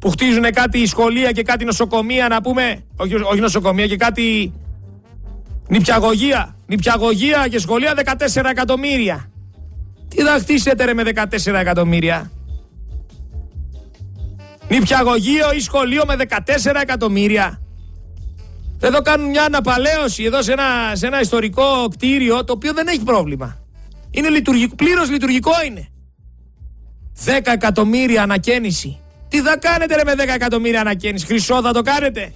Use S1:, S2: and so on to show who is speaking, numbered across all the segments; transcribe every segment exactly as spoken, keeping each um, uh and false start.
S1: που χτίζουν κάτι σχολεία και κάτι νοσοκομεία, να πούμε, όχι, όχι νοσοκομεία, και κάτι νηπιαγωγεία. Νηπιαγωγεία και σχολεία δεκατέσσερα εκατομμύρια. Τι θα χτίσετε ρε με δεκατέσσερα εκατομμύρια? Νηπιαγωγείο ή σχολείο με δεκατέσσερα εκατομμύρια. Εδώ κάνουν μια αναπαλαίωση εδώ σε ένα, σε ένα ιστορικό κτίριο το οποίο δεν έχει πρόβλημα. Είναι λειτουργικό, πλήρως λειτουργικό είναι. δέκα εκατομμύρια ανακαίνιση. Τι θα κάνετε ρε με δέκα εκατομμύρια ανακαίνιση? Χρυσό θα το κάνετε?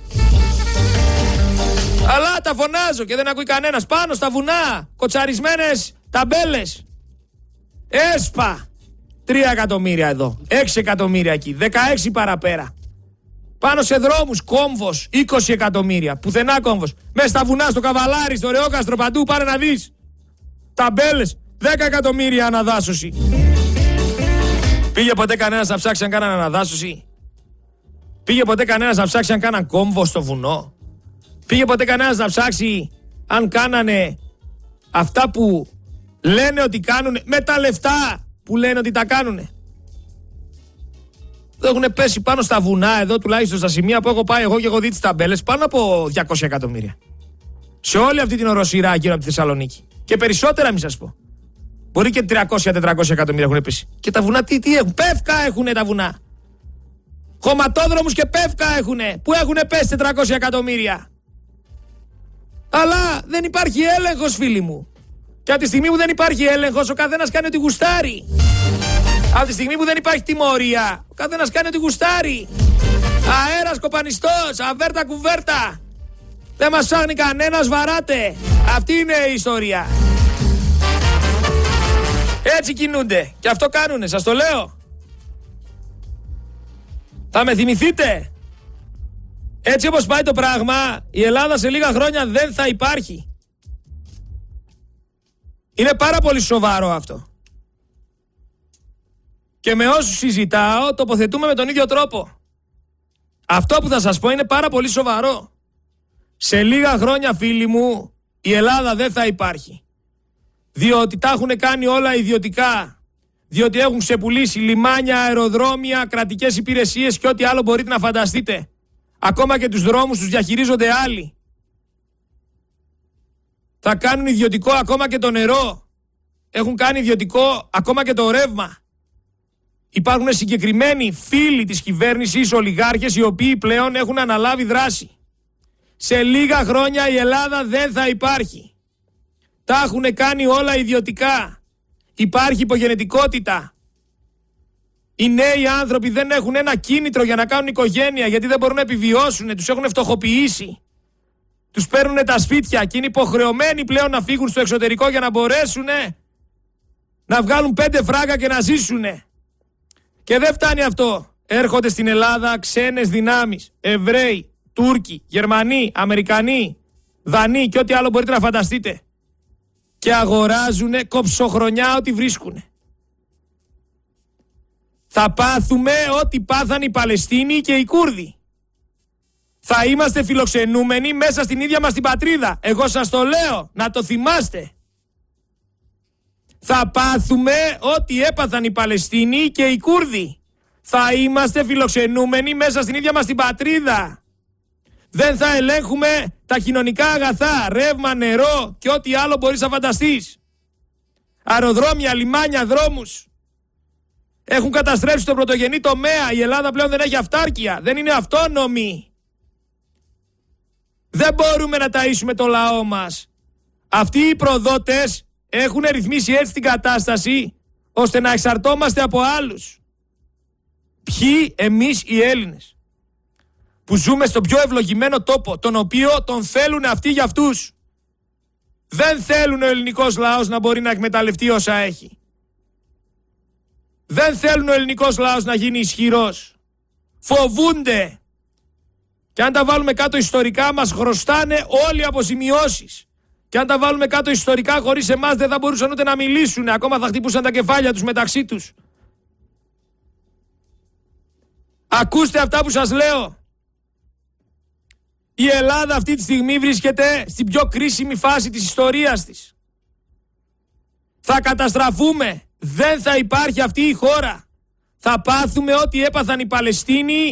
S1: Αλλά τα φωνάζω και δεν ακούει κανένας. Πάνω στα βουνά, κοτσαρισμένες ταμπέλες. ΕΣΠΑ. Τρία εκατομμύρια εδώ. Έξι εκατομμύρια εκεί. Δεκαέξι παραπέρα. Πάνω σε δρόμους, κόμβος, είκοσι εκατομμύρια. Πουθενά κόμβος. Μέσα στα βουνά, στο Καβαλάρι, στο Ρεόκαστρο, παντού, πάρε να δεις. Ταμπέλες, δέκα εκατομμύρια αναδάσωση. Πήγε ποτέ κανένας να ψάξει αν κάναν αναδάσωση? Πήγε ποτέ κανένας να ψάξει αν κάναν κόμβο στο βουνό? Πήγε ποτέ κανένας να ψάξει αν κάνανε αυτά που λένε ότι κάνουν με τα λεφτά που λένε ότι τα κάνουνε? Έχουν πέσει πάνω στα βουνά εδώ, τουλάχιστον στα σημεία που έχω πάει εγώ και έχω δει τις ταμπέλες, πάνω από διακόσια εκατομμύρια. Σε όλη αυτή την οροσειρά γύρω από τη Θεσσαλονίκη. Και περισσότερα, μη σας πω. Μπορεί και τριακόσια με τετρακόσια εκατομμύρια έχουν πέσει. Και τα βουνά τι, τι έχουν? Πεύκα έχουνε τα βουνά. Χωματόδρομους και πεύκα έχουνε. Που έχουνε πέσει τετρακόσια εκατομμύρια. Αλλά δεν υπάρχει έλεγχος, φίλοι μου. Και από τη στιγμή που δεν υπάρχει έλεγχος, ο καθένας κάνει ό,τι γουστάρει. Από τη στιγμή που δεν υπάρχει τιμωρία, ο καθένας κάνει ό,τι γουστάρει. Αέρας κοπανιστός, αβέρτα κουβέρτα. Δεν μας ψάχνει κανένας, βαράτε. Αυτή είναι η ιστορία. Έτσι κινούνται. Και αυτό κάνουνε, σας το λέω. Θα με θυμηθείτε. Έτσι όπως πάει το πράγμα, η Ελλάδα σε λίγα χρόνια δεν θα υπάρχει. Είναι πάρα πολύ σοβαρό αυτό. Και με όσους συζητάω, τοποθετούμε με τον ίδιο τρόπο. Αυτό που θα σας πω είναι πάρα πολύ σοβαρό. Σε λίγα χρόνια, φίλοι μου, η Ελλάδα δεν θα υπάρχει. Διότι τα έχουν κάνει όλα ιδιωτικά. Διότι έχουν ξεπουλήσει λιμάνια, αεροδρόμια, κρατικές υπηρεσίες και ό,τι άλλο μπορείτε να φανταστείτε. Ακόμα και τους δρόμους τους διαχειρίζονται άλλοι. Θα κάνουν ιδιωτικό ακόμα και το νερό. Έχουν κάνει ιδιωτικό ακόμα και το ρεύμα. Υπάρχουν συγκεκριμένοι φίλοι της κυβέρνησης, ολιγάρχες, οι οποίοι πλέον έχουν αναλάβει δράση. Σε λίγα χρόνια η Ελλάδα δεν θα υπάρχει. Τα έχουν κάνει όλα ιδιωτικά. Υπάρχει υπογενετικότητα. Οι νέοι άνθρωποι δεν έχουν ένα κίνητρο για να κάνουν οικογένεια, γιατί δεν μπορούν να επιβιώσουν, τους έχουν φτωχοποιήσει. Τους παίρνουν τα σπίτια και είναι υποχρεωμένοι πλέον να φύγουν στο εξωτερικό για να μπορέσουν να βγάλουν πέντε φράγκα και να ζήσουν. Και δεν φτάνει αυτό. Έρχονται στην Ελλάδα ξένες δυνάμεις, Εβραίοι, Τούρκοι, Γερμανοί, Αμερικανοί, Δανείοι και ό,τι άλλο μπορείτε να φανταστείτε. Και αγοράζουνε κοψοχρονιά ό,τι βρίσκουνε. Θα πάθουμε ό,τι πάθαν οι Παλαιστίνοι και οι Κούρδοι. Θα είμαστε φιλοξενούμενοι μέσα στην ίδια μας την πατρίδα. Εγώ σας το λέω, να το θυμάστε. Θα πάθουμε ό,τι έπαθαν οι Παλαιστίνοι και οι Κούρδοι. Θα είμαστε φιλοξενούμενοι μέσα στην ίδια μας την πατρίδα. Δεν θα ελέγχουμε τα κοινωνικά αγαθά, ρεύμα, νερό και ό,τι άλλο μπορείς να φανταστείς. Αεροδρόμια, λιμάνια, δρόμους. Έχουν καταστρέψει τον πρωτογενή τομέα. Η Ελλάδα πλέον δεν έχει αυτάρκεια. Δεν είναι αυτόνομη. Δεν μπορούμε να ταΐσουμε το λαό μας. Αυτοί οι προδότες έχουν ρυθμίσει έτσι την κατάσταση ώστε να εξαρτώμαστε από άλλους. Ποιοι? Εμείς οι Έλληνες. Που ζούμε στον πιο ευλογημένο τόπο, τον οποίο τον θέλουν αυτοί για αυτούς. Δεν θέλουν ο ελληνικός λαός να μπορεί να εκμεταλλευτεί όσα έχει. Δεν θέλουν ο ελληνικός λαός να γίνει ισχυρός. Φοβούνται. Και αν τα βάλουμε κάτω ιστορικά, μας χρωστάνε όλοι αποζημιώσεις. Και αν τα βάλουμε κάτω ιστορικά, χωρίς εμάς δεν θα μπορούσαν ούτε να μιλήσουν. Ακόμα θα χτυπούσαν τα κεφάλια τους μεταξύ τους. Ακούστε αυτά που σας λέω. Η Ελλάδα αυτή τη στιγμή βρίσκεται στην πιο κρίσιμη φάση της ιστορίας της. Θα καταστραφούμε. Δεν θα υπάρχει αυτή η χώρα. Θα πάθουμε ό,τι έπαθαν οι Παλαιστίνοι